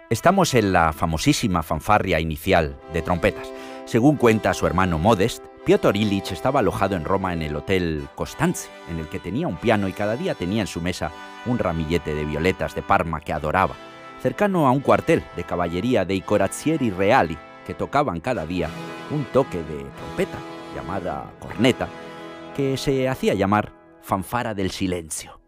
Estamos en la famosísima fanfarria inicial de trompetas. Según cuenta su hermano Modest, Piotr Ilich estaba alojado en Roma en el Hotel Costanze, en el que tenía un piano y cada día tenía en su mesa un ramillete de violetas de Parma que adoraba, cercano a un cuartel de caballería de i corazzieri reali que tocaban cada día un toque de trompeta, llamada corneta, que se hacía llamar fanfara del silencio.